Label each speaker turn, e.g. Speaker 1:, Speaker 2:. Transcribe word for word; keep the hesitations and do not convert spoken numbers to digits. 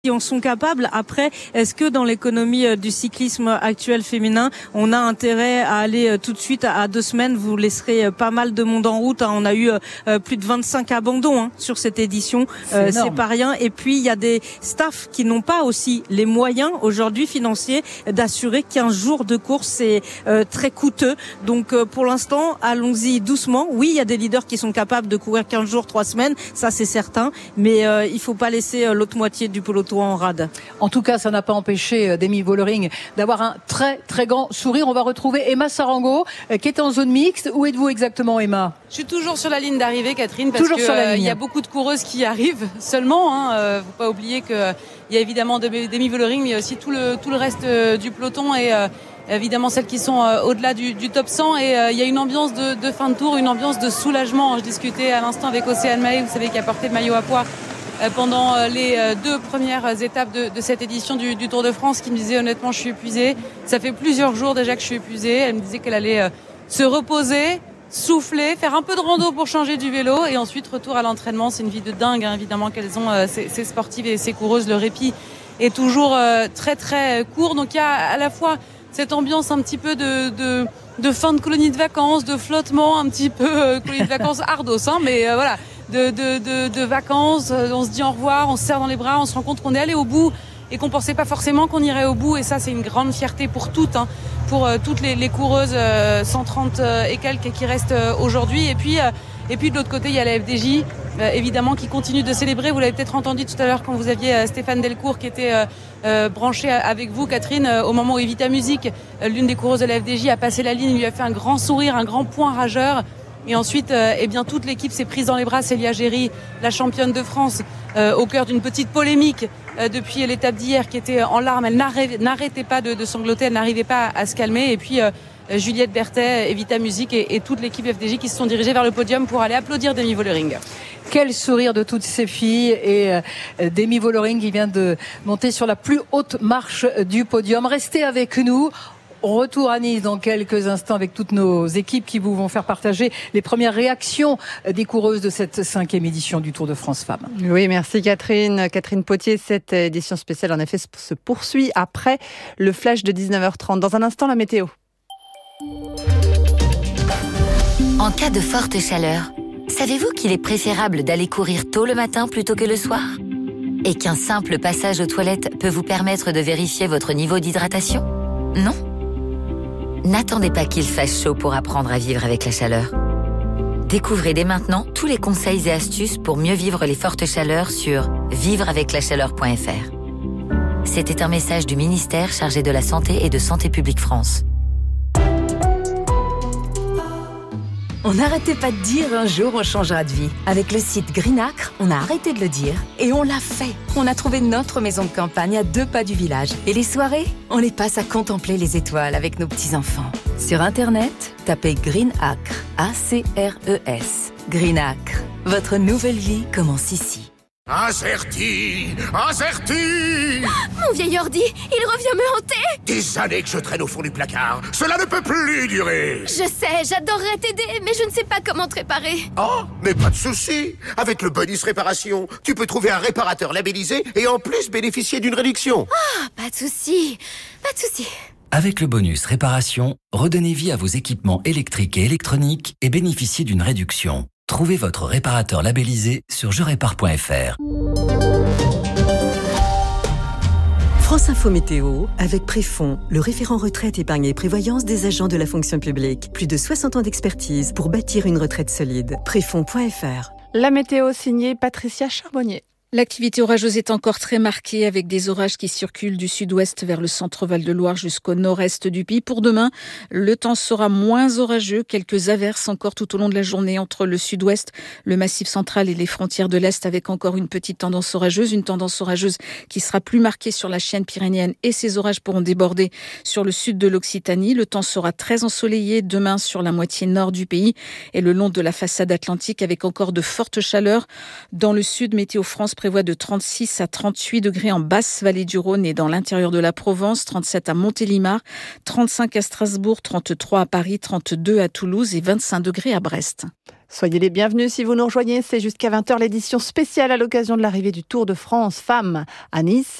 Speaker 1: Qui en sont capables. Après, est-ce que dans l'économie du cyclisme actuel féminin, on a intérêt à aller tout de suite à deux semaines? Vous laisserez pas mal de monde en route. On a eu plus de vingt-cinq abandons hein, sur cette édition. C'est, euh, c'est pas rien. Et puis, il y a des staffs qui n'ont pas aussi les moyens aujourd'hui financiers d'assurer quinze jours de course. C'est euh, très coûteux. Donc, euh, pour l'instant, allons-y doucement. Oui, il y a des leaders qui sont capables de courir quinze jours, trois semaines. Ça, c'est certain. Mais euh, il faut pas laisser euh, l'autre moitié du peloton en rade.
Speaker 2: En tout cas, ça n'a pas empêché Demi Vollering d'avoir un très très grand sourire. On va retrouver Emma Sarango qui est en zone mixte. Où êtes-vous exactement, Emma ?
Speaker 3: Je suis toujours sur la ligne d'arrivée, Catherine, parce
Speaker 2: toujours
Speaker 3: que
Speaker 2: sur la ligne.
Speaker 3: Il euh, y a beaucoup de coureuses qui arrivent seulement. Hein, euh, faut pas oublier que il y a évidemment Demi Vollering, mais il y a aussi tout le tout le reste euh, du peloton et euh, évidemment celles qui sont euh, au-delà du, du top cent. Et euh, il y a une ambiance de, de fin de tour, une ambiance de soulagement. Je discutais à l'instant avec Océane Mahé, vous savez, qui a porté le maillot à pois pendant les deux premières étapes de, de cette édition du, du Tour de France, qui me disait honnêtement je suis épuisée, ça fait plusieurs jours déjà que je suis épuisée. Elle me disait qu'elle allait se reposer, souffler, faire un peu de rando pour changer du vélo et ensuite retour à l'entraînement. C'est une vie de dingue hein, évidemment qu'elles ont ces, ces sportives et ces coureuses. Le répit est toujours très très court, donc il y a à la fois cette ambiance un petit peu de, de, de fin de colonie de vacances, de flottement un petit peu, euh, colonie de vacances ardos hein, mais euh, voilà De, de, de, de vacances, on se dit au revoir, on se serre dans les bras, on se rend compte qu'on est allé au bout et qu'on pensait pas forcément qu'on irait au bout. Et ça, c'est une grande fierté pour toutes, hein, pour euh, toutes les, les coureuses euh, cent trente euh, et quelques qui restent euh, aujourd'hui. Et puis, euh, et puis de l'autre côté, il y a la F D J, euh, évidemment, qui continue de célébrer. Vous l'avez peut-être entendu tout à l'heure quand vous aviez euh, Stéphane Delcourt qui était euh, euh, branché avec vous, Catherine, euh, au moment où Evita Music, euh, l'une des coureuses de la F D J, a passé la ligne, lui a fait un grand sourire, un grand point rageur. Et ensuite, euh, eh bien, toute l'équipe s'est prise dans les bras. Célia Géry, la championne de France, euh, au cœur d'une petite polémique euh, depuis l'étape d'hier, qui était en larmes. Elle n'arrêtait pas de, de sangloter, elle n'arrivait pas à se calmer. Et puis, euh, Juliette Berthet, Evita Music et, et toute l'équipe F D J qui se sont dirigées vers le podium pour aller applaudir Demi Vollering.
Speaker 2: Quel sourire de toutes ces filles et euh, Demi Vollering qui vient de monter sur la plus haute marche du podium. Restez avec nous. Retour à Nice dans quelques instants avec toutes nos équipes qui vous vont faire partager les premières réactions des coureuses de cette cinquième édition du Tour de France Femmes.
Speaker 4: Oui, merci Catherine. Catherine Potier, cette édition spéciale en effet se poursuit après le flash de dix-neuf heures trente. Dans un instant, la météo.
Speaker 5: En cas de forte chaleur, savez-vous qu'il est préférable d'aller courir tôt le matin plutôt que le soir ? Et qu'un simple passage aux toilettes peut vous permettre de vérifier votre niveau d'hydratation ? Non ? N'attendez pas qu'il fasse chaud pour apprendre à vivre avec la chaleur. Découvrez dès maintenant tous les conseils et astuces pour mieux vivre les fortes chaleurs sur vivre avec la chaleur point f r. C'était un message du ministère chargé de la Santé et de Santé publique France.
Speaker 6: On n'arrêtait pas de dire un jour on changera de vie. Avec le site Greenacre, on a arrêté de le dire et on l'a fait. On a trouvé notre maison de campagne à deux pas du village. Et les soirées, on les passe à contempler les étoiles avec nos petits-enfants. Sur Internet, tapez Greenacre, A C R E S. Greenacre, votre nouvelle vie commence ici.
Speaker 7: Incerti, incerti.
Speaker 8: Mon vieil ordi, il revient me hanter.
Speaker 7: Des années que je traîne au fond du placard. Cela ne peut plus durer.
Speaker 8: Je sais, j'adorerais t'aider, mais je ne sais pas comment te réparer.
Speaker 7: Oh, mais pas de souci. Avec le bonus réparation, tu peux trouver un réparateur labellisé et en plus bénéficier d'une réduction.
Speaker 8: Ah, pas de souci, pas de souci.
Speaker 9: Avec le bonus réparation, redonnez vie à vos équipements électriques et électroniques et bénéficiez d'une réduction. Trouvez votre réparateur labellisé sur je répare point f r.
Speaker 10: France Info Météo, avec Préfond, le référent retraite, épargne et prévoyance des agents de la fonction publique. Plus de soixante ans d'expertise pour bâtir une retraite solide. Préfond point f r.
Speaker 4: La météo signée Patricia Charbonnier.
Speaker 11: L'activité orageuse est encore très marquée avec des orages qui circulent du sud-ouest vers le centre Val-de-Loire jusqu'au nord-est du pays. Pour demain, le temps sera moins orageux. Quelques averses encore tout au long de la journée entre le sud-ouest, le massif central et les frontières de l'est avec encore une petite tendance orageuse. Une tendance orageuse qui sera plus marquée sur la chaîne pyrénéenne et ces orages pourront déborder sur le sud de l'Occitanie. Le temps sera très ensoleillé demain sur la moitié nord du pays et le long de la façade atlantique avec encore de fortes chaleurs. Dans le sud, Météo France prévoit de trente-six à trente-huit degrés en basse vallée du Rhône et dans l'intérieur de la Provence, trente-sept à Montélimar, trente-cinq à Strasbourg, trente-trois à Paris, trente-deux à Toulouse et vingt-cinq degrés à Brest.
Speaker 4: Soyez les bienvenus si vous nous rejoignez. C'est jusqu'à vingt heures l'édition spéciale à l'occasion de l'arrivée du Tour de France Femmes à Nice.